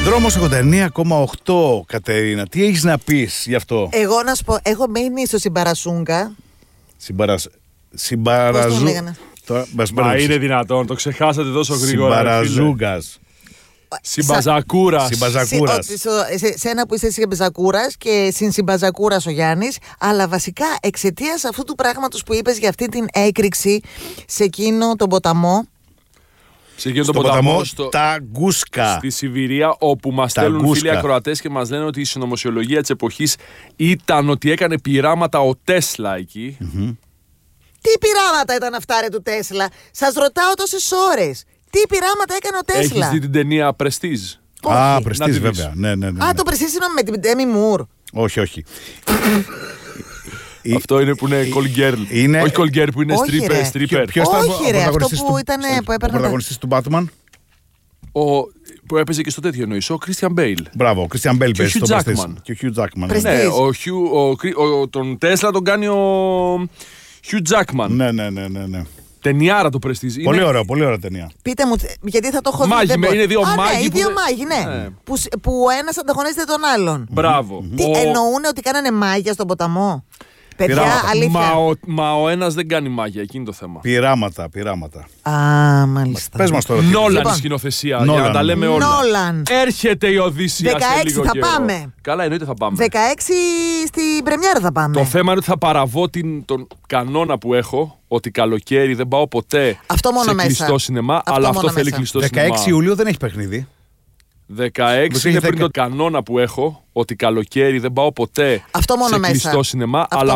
Δρόμος 89,8, Κατερίνα. Τι έχεις να πεις γι' αυτό? Εγώ να σου πω, έχω μείνει στο Συμπαρασούγκα. Πώς το λέγανε? Μα είναι δυνατόν, το ξεχάσατε τόσο γρήγορα. Συμπαραζούγκας. Συμπαζακούρας. Σε ένα που είσαι Συμπαζακούρας και Συμπαζακούρας ο Γιάννης. Αλλά βασικά εξαιτίας αυτού του πράγματος που είπες για αυτή την έκρηξη σε εκείνο τον ποταμό. Σε εκείνο τον ποταμό, τα Γκούσκα. στη Σιβηρία, όπου μας στέλνουν φίλοι ακροατές και μας λένε ότι η συνωμοσιολογία της εποχής ήταν ότι έκανε πειράματα ο Τέσλα εκεί. Τι πειράματα ήταν αυτά ρε του Τέσλα? Σας ρωτάω τόσες ώρες. Τι πειράματα έκανε ο Τέσλα? Έχεις δει την ταινία Prestige? Α, Prestige βέβαια. Ναι. Α, το Prestige είναι με την Demi Moore. Όχι. Αυτό είναι που είναι call girl. Όχι call girl, που είναι stripper. Ποιος ήταν Όχι ρε, αυτό που ήταν που ο έπαιρνε. πρωταγωνιστής του Batman? Που έπαιζε και στο τέτοιο εννοείς, ο Christian Bale. Μπράβο, ο Christian Bale παίζει στο Prestige. Και ο Hugh Jackman. Prestige. Ναι, τον Τέσλα τον κάνει ο Hugh Jackman. Ναι. Ταινιάρα το Prestige. Πολύ ωραία ταινία. Πείτε μου, γιατί θα το έχω δει. Μάγοι, είναι δύο μάγοι. Ναι, οι δύο μάγοι, ναι. Που ο ένας ανταγωνίζεται τον άλλον. Μπράβο. Τι εννοούν ότι κάνανε μάγια στον ποταμό? Παιδιά, αλήθεια. Μα ο ένας δεν κάνει μάγια, εκείνη το θέμα. Πειράματα. Α, μάλιστα. Πες μας τώρα. Νόλαν η σκηνοθεσία, για να τα λέμε όλα. Νόλαν. Έρχεται η Οδύσσεια σε 16 λίγο θα καιρό. πάμε. Καλά, εννοείται θα πάμε. 16 στην πρεμιέρα θα πάμε. Το θέμα είναι ότι θα παραβώ τον κανόνα που έχω, ότι καλοκαίρι δεν πάω ποτέ αυτό μόνο σε μέσα. κλειστό σινεμά, αλλά αυτό θέλει κλειστό 16 σινεμά. 16 Ιουλίου δεν έχει παιχνίδι. 16 είναι πριν τον κανόνα που έχω, ότι καλοκαίρι δεν πάω ποτέ αυτό μόνο σε μέσα. κλειστό σινεμά, αυτό αλλά